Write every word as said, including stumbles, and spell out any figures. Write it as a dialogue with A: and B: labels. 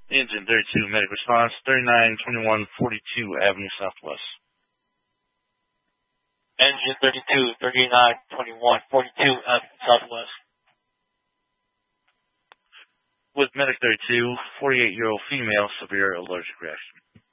A: Engine thirty-two, medic response, thirty-nine twenty-one forty-two Avenue Southwest.
B: Engine thirty-two, thirty-nine twenty-one forty-two Avenue Southwest.
A: With medic thirty-two, forty-eight-year-old female, severe allergic reaction.